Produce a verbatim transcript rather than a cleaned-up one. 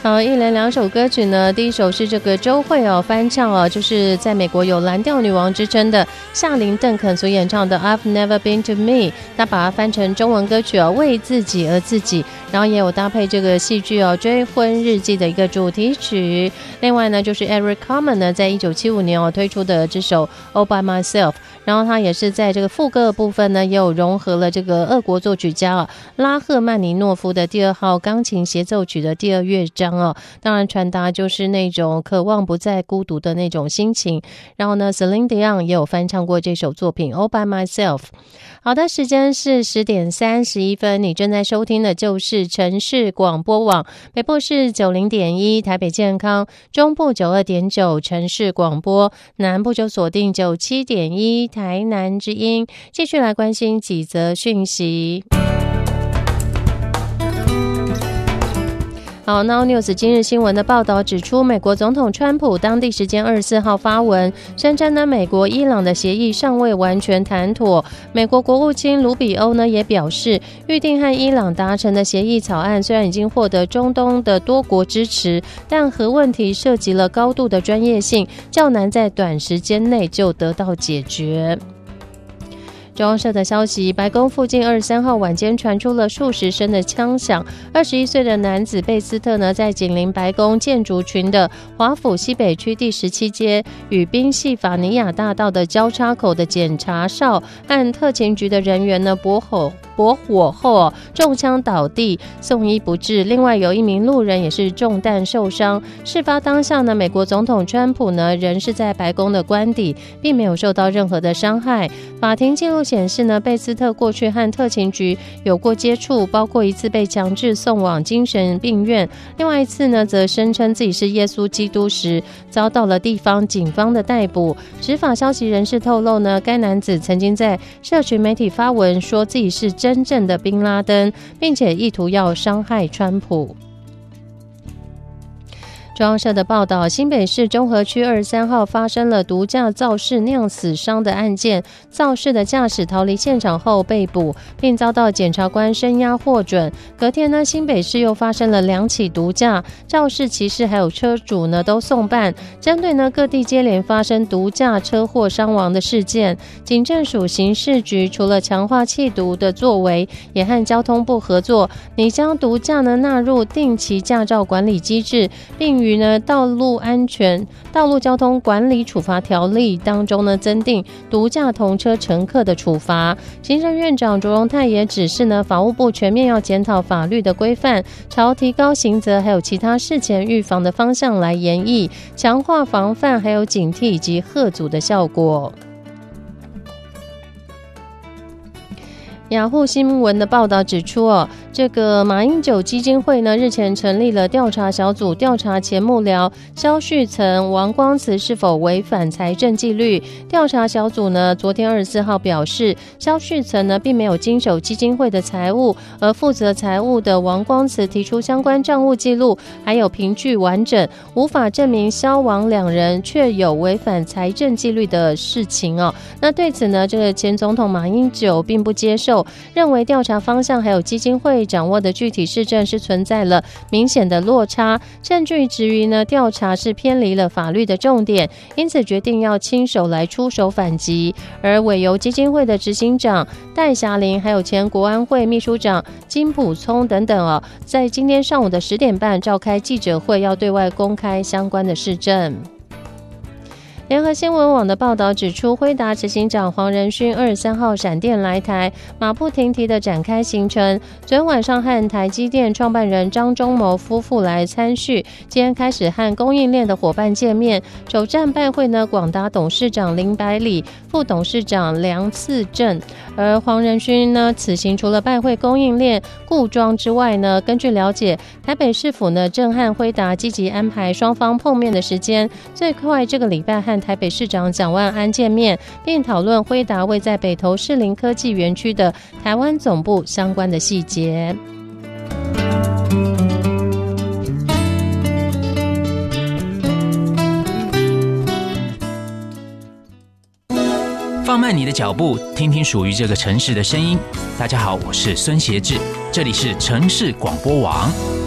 好，一连两首歌曲呢，第一首是这个周蕙哦翻唱哦，就是在美国有蓝调女王之称的夏琳邓肯所演唱的 I've Never Been to Me， 她把它翻成中文歌曲哦，为自己而自己，然后也有搭配这个戏剧哦追婚日记的一个主题曲。另外呢，就是 Eric Carmen 呢在一九七五年哦推出的这首 All by Myself， 然后他也是在这个副歌的部分呢也有融合了这个俄国作曲家哦拉赫曼尼诺夫的第二号钢琴协奏曲的第二乐章哦，当然传达就是那种渴望不再孤独的那种心情。然后呢 Celine Dion 也有翻唱过这首作品 All by Myself。 好的，时间是十点三十一分，你正在收听的就是城市广播网，北部是九零点一台北健康，中部九二点九城市广播，南部就锁定九七点一台南之音。继续来关心几则讯息。好 Now News 今日新闻的报道指出，美国总统川普当地时间二十四号发文，声称呢美国伊朗的协议尚未完全谈妥。美国国务卿卢比欧呢也表示，预定和伊朗达成的协议草案虽然已经获得中东的多国支持，但核问题涉及了高度的专业性，较难在短时间内就得到解决。中央社的消息，白宫附近二十三号晚间传出了数十声的枪响，二十一岁的男子贝斯特呢，在紧邻白宫建筑群的华府西北区第十七街与宾夕法尼亚大道的交叉口的检察哨和特勤局的人员呢搏吼搏火后、哦、中枪倒地，送医不治。另外有一名路人也是中弹受伤。事发当下呢，美国总统川普呢人是在白宫的官邸，并没有受到任何的伤害。法庭记录显示呢，贝斯特过去和特勤局有过接触，包括一次被强制送往精神病院，另外一次呢则声称自己是耶稣基督时遭到了地方警方的逮捕。执法消息人士透露呢，该男子曾经在社群媒体发文说自己是真正的宾拉登，并且意图要伤害川普。中央社的报道，新北市中和区二十三号发生了毒驾肇事酿死伤的案件，肇事的驾驶逃离现场后被捕，并遭到检察官声押获准。隔天呢，新北市又发生了两起毒驾，肇事骑士还有车主呢都送办。针对呢各地接连发生毒驾车祸伤亡的事件，警政署刑事局除了强化缉毒的作为，也和交通部合作，拟将毒驾呢纳入定期驾照管理机制，并于呢道路安全道路交通管理处罚条例当中呢增订毒驾同车乘客的处罚。行政院长卓荣泰也指示呢法务部全面要检讨法律的规范，朝提高刑责还有其他事前预防的方向来研议，强化防范还有警惕以及吓阻的效果。雅虎新闻的报道指出哦，这个马英九基金会呢日前成立了调查小组，调查前幕僚萧旭岑、王光慈是否违反财政纪律。调查小组呢昨天二十四号表示，萧旭岑呢并没有经手基金会的财务，而负责财务的王光慈提出相关账务记录还有凭据完整，无法证明萧王两人确有违反财政纪律的事情哦。那对此呢，这个前总统马英九并不接受，认为调查方向还有基金会掌握的具体事证是存在了明显的落差，甚至于质疑呢调查是偏离了法律的重点，因此决定要亲手来出手反击。而委由基金会的执行长戴霞玲，还有前国安会秘书长金溥聪等等哦，在今天上午的十点半召开记者会，要对外公开相关的事证。联合新闻网的报道指出，辉达执行长黄仁勋二十三号闪电来台，马不停蹄的展开行程。昨天晚上和台积电创办人张忠谋夫妇来参叙，今天开始和供应链的伙伴见面。首站拜会呢，广达董事长林百里、副董事长梁次正。而黄仁勋呢，此行除了拜会供应链固装之外呢，根据了解，台北市府呢正和辉达积极安排双方碰面的时间，最快这个礼拜和台北市长蒋万安见面，并讨论辉达位在北投士林科技园区的台湾总部相关的细节。 放慢你的脚步，听听属于这个城市的声音。大家好，我是孙协志，这里是城市广播网。